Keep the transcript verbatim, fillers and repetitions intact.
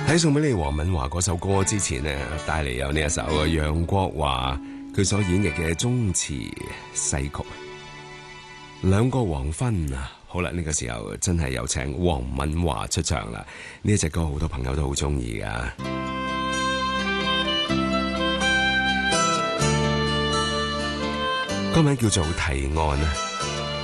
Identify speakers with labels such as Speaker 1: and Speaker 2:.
Speaker 1: 喺送俾你黃敏華嗰首歌之前呢，帶嚟有呢一首啊楊國華佢所演繹嘅宗詞西曲。兩個黃昏啊，好啦，呢個時候真係有請黃敏華出場啦。呢一隻歌好多朋友都好中意噶。歌名叫做《提案》啊。